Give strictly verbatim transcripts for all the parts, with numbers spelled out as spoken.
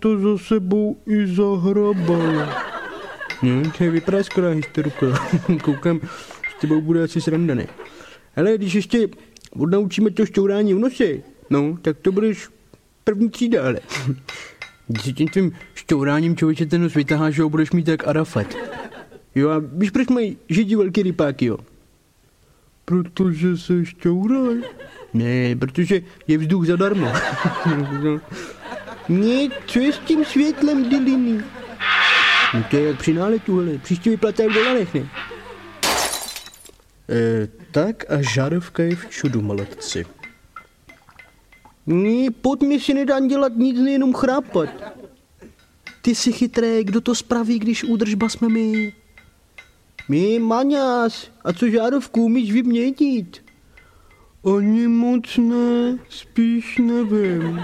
to za sebou i zahrabala. No, to je vypadá skvělá historka. Koukám, s tebou bude asi sranda, ne? Ale když ještě odnaučíme to šťourání v nose, no, tak to budeš první třída, ale. Když si tím tvým šťouráním člověče ten nos vytaháš, že ho budeš mít tak Arafat. Jo, a víš, proč mají židi velký rypáky, jo? Protože se šťouraj. Ne, protože je vzduch zadarmo. Ne, co je s tím světlem, Diliny? No to je jak při náletu, hele. Příště vyplataj v dolarech, ne? E, tak a žárovka je v čudu, maletci. Ne, pod mě si nedá dělat nic, nejenom chrápat. Ty jsi chytré, kdo to spraví, když údržba jsme my? My, Maňas, a co žárovku umíš vyměnit? Ani moc ne, spíš nevím.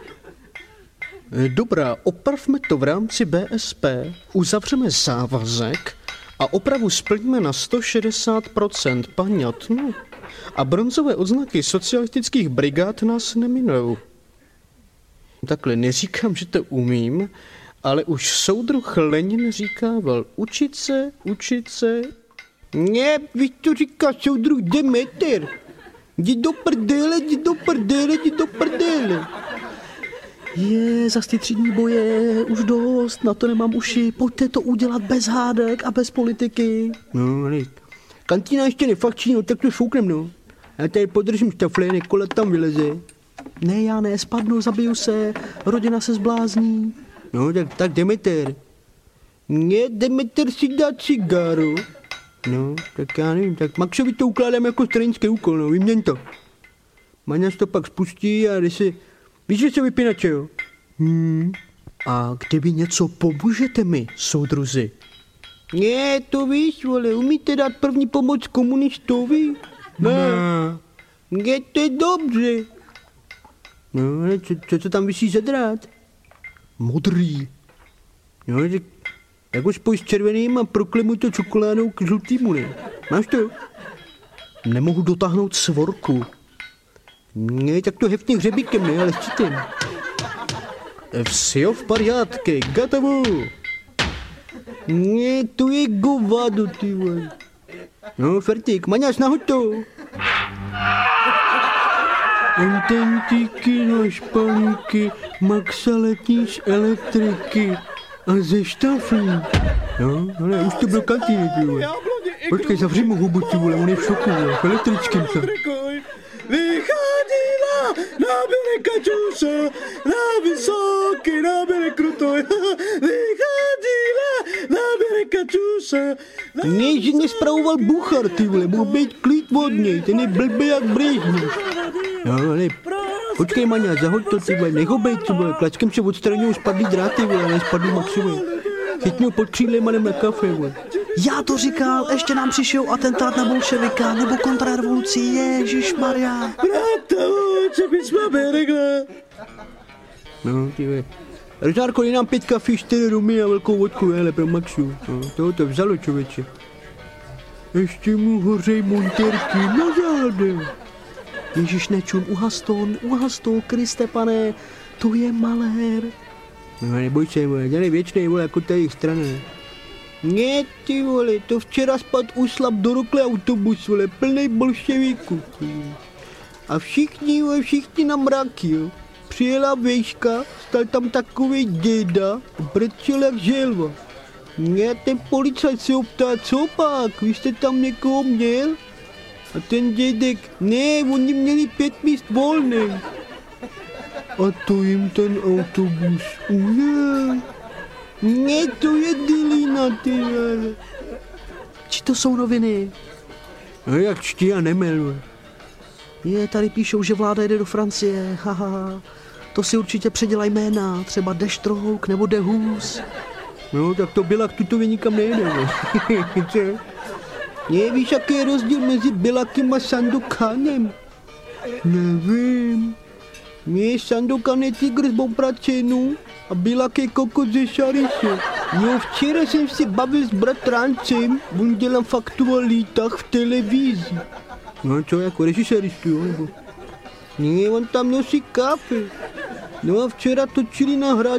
Dobrá, opravme to v rámci B S P, uzavřeme závazek a opravu splníme na sto šedesát procent, paňatno. A bronzové odznaky socialistických brigád nás neminou. Takhle, neříkám, že to umím, ale už soudruh Lenin říkával, učit se, učit se. Ne, víš, to říká soudruh Demeter. Jdi do prdele, jdi do prdele, jdi do prdele. Je, zas ty třídní boje, už dost, na to nemám uši, pojďte to udělat bez hádek a bez politiky. No, ale kantýna ještě nefakčí, no tak to šouknem, no. Já tady podržím štafle, Nikola tam vyleze. Ne, já ne, spadnu, zabiju se, rodina se zblázní. No, tak, tak Demeter. Ne, Demeter si dá cigáru. No, tak já nevím, tak Maxovi to ukládám jako stranický úkol, no, vyměň to. Maňas to pak spustí a když si... Víš, že se vypínače, jo? Hmm. A kdyby něco pomůžete mi, soudruzi? Ne, to víš, vole, umíte dát první pomoc komunistovi? Ne. Ne, to je dobře. No, ale co, co, co tam vysí za drát? Modrý. No, tak jak ho spoj s červeným a proklemuj to čokoládou k žlutýmu, ne? Máš to? Nemohu dotáhnout svorku. Ne, tak to heftně hřebíkem, ne, ale štítem. Vsio v pariátke, gotovo. Ne, to je govado, ty vole. No, fertik, Maňas, nahoď to. Antentíky na špalíky, Maxa letí z elektriky a ze štaflí. No, ale už to byl kantýny, ty vole. Počkej, zavři mu hubu, ty vole, on je v šoku, vole, v elektrickém se. Vychádila, nabere kačuša, na vysoký, nabere krutoj. Vychádila, nabere kačuša. Ne, že nespravoval Buchar, ty vole, mohl být klid od něj, ten je blbý jak Brežněv. No, ale počkej, Maňa, zahoď to, ty vole, nech ho bejt, ty vole, klačkem se odstraňují spadlý dráty, vole, ne spadlý Maxovi. Chytňují pod křídlem a jdem na kafe, vole. Já to říkal, ještě nám přišel atentát na bolševika nebo kontrarevoluci, ježišmarja. Brata, co bys máme regla? No, ty vole. Rožárko, je nám pět kafí, čtyři rumy a velkou vodku, hele, pro Maxu. No, toho to vzalo, člověče. Ještě mu hořej monterky na zádech. Ježiš, nečum, uhas to, uhas to, Kriste pane, to je malér. No, neboj se, vole, dělej věčnej, vole, jako ta jejich strana. Ne, ty vole, to včera spad uslap do rokle autobus, vole, plnej bolševíků. A všichni, vole, všichni na mraky, jo. Přijela vejška, stal tam takovej děda, brečel jak želva. Ne, ten policajt se optá, co pak, vy jste tam někoho měl? A ten dědek, ne, oni měli pět míst volných. A to jim ten autobus ujel. Ne, to je Dilina, ty vole. Či to jsou noviny? No jak čtí a nemel. Je, tady píšou, že vláda jede do Francie, haha. To si určitě předělaj jména, třeba Deštrouk nebo Dehus. No, tak to Bilak tutově nikam nejede, co? Ne, víš, jaký je rozdíl mezi Bilakem a Sandokanem? Nevím. Ne, Sandokan je tygr z Bobračenu a Bilak je kokot ze Šariše. Jo, včera jsem si bavil s bratrancem, on dělal faktualitách v televizi. No čo, jako režiséristu, jo, nebo? Ne, on tam nosí kafe. No a včera točili na hradě